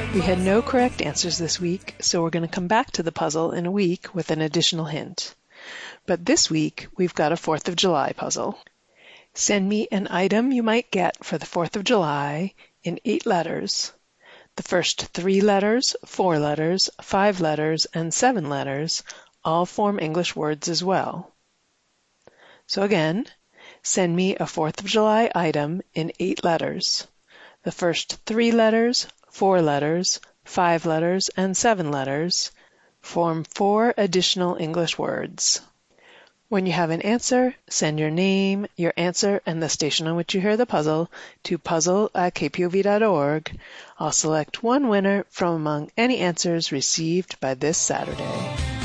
We had no correct answers this week, so we're going to come back to the puzzle in a week with an additional hint. But this week, we've got a 4th of July puzzle. Send me an item you might get for the 4th of July in 8 letters. The first 3 letters, 4 letters, 5 letters, and 7 letters all form English words as well. So again, send me a 4th of July item in 8 letters. The first 3 letters, 4 letters, 5 letters, and 7 letters form 4 additional English words. When you have an answer, send your name, your answer, and the station on which you hear the puzzle to puzzle@kpov.org. I'll select one winner from among any answers received by this Saturday.